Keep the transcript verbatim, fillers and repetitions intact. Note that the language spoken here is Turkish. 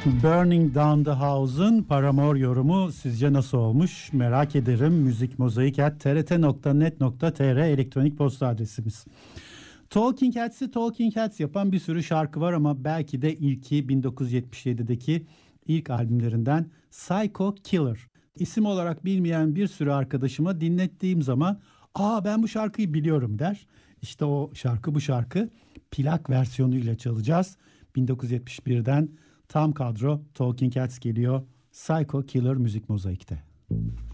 Burning Down the House'un Paramore yorumu sizce nasıl olmuş? Merak ederim. Müzikmozaik at t r t nokta net nokta t r elektronik posta adresimiz. Talking Heads'i Talking Heads yapan bir sürü şarkı var ama belki de ilki bin dokuz yüz yetmiş yedideki ilk albümlerinden Psycho Killer. İsim olarak bilmeyen bir sürü arkadaşıma dinlettiğim zaman "Aa, ben bu şarkıyı biliyorum" der. İşte o şarkı bu şarkı. Plak versiyonuyla çalacağız. bin dokuz yüz yetmiş birden tam kadro Talking Heads geliyor. Psycho Killer Müzik Mozaik'te.